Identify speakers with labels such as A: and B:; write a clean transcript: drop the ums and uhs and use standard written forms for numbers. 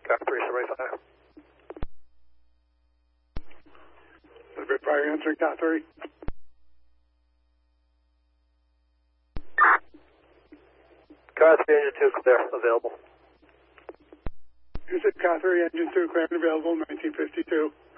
A: Car 375.
B: Elevate prior answering Car 3.
A: Car 3, engine 2, clear, available.
B: Car 3, engine 2, clear and available, 1952.